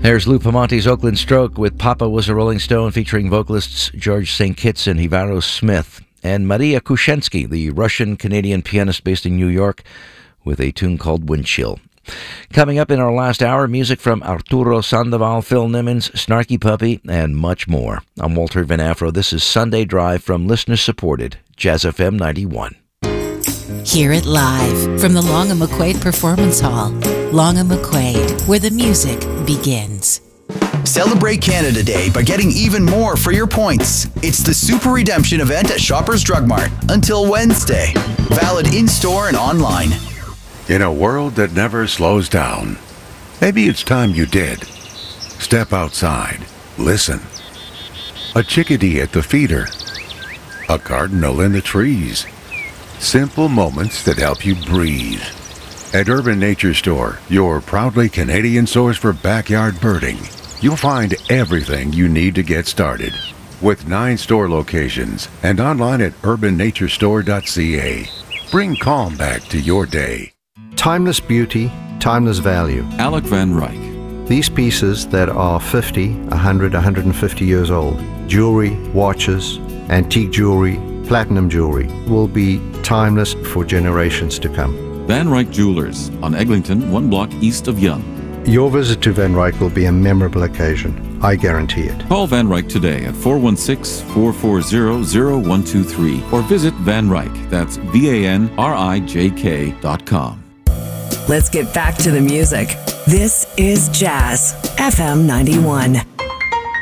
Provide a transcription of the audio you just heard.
There's Lou Pamonte's Oakland Stroke with Papa Was a Rolling Stone, featuring vocalists George St. Kitts and Ivaro Smith, and Maria Kushensky, the Russian-Canadian pianist based in New York, with a tune called Wind Chill. Coming up in our last hour, music from Arturo Sandoval, Phil Nimmons, Snarky Puppy, and much more. I'm Walter Van Afro. This is Sunday Drive from listener-supported Jazz FM 91. Hear it live from the Long and McQuaid Performance Hall. Long and McQuaid, where the music begins. Celebrate Canada Day by getting even more for your points. It's the Super Redemption event at Shoppers Drug Mart until Wednesday. Valid in-store and online. In a world that never slows down, maybe it's time you did. Step outside. Listen. A chickadee at the feeder. A cardinal in the trees. Simple moments that help you breathe. At Urban Nature Store, your proudly Canadian source for backyard birding, you'll find everything you need to get started. With 9 store locations and online at urbannaturestore.ca. Bring calm back to your day. Timeless beauty, timeless value. Alec Van Ryk. These pieces that are 50, 100, 150 years old, jewelry, watches, antique jewelry, platinum jewelry, will be timeless for generations to come. Van Ryk Jewelers on Eglinton, 1 block east of Yonge. Your visit to Van Ryk will be a memorable occasion. I guarantee it. Call Van Ryk today at 416-440-0123 or visit Van Ryk. That's VANRIJK.com. Let's get back to the music. This is Jazz FM 91.